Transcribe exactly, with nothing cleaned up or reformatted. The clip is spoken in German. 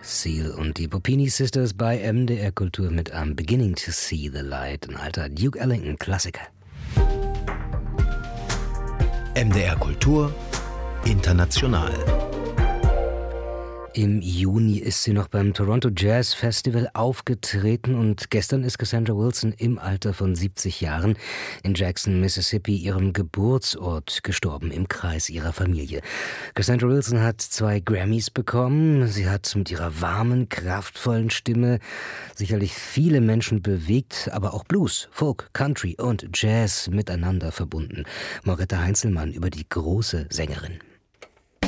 Seal und die Puppini Sisters bei M D R Kultur mit I'm Beginning to See the Light, ein alter Duke Ellington-Klassiker. M D R Kultur international. Im Juni ist sie noch beim Toronto Jazz Festival aufgetreten und gestern ist Cassandra Wilson im Alter von siebzig Jahren in Jackson, Mississippi, ihrem Geburtsort, gestorben im Kreis ihrer Familie. Cassandra Wilson hat zwei Grammys bekommen. Sie hat mit ihrer warmen, kraftvollen Stimme sicherlich viele Menschen bewegt, aber auch Blues, Folk, Country und Jazz miteinander verbunden. Moretta Heinzelmann über die große Sängerin.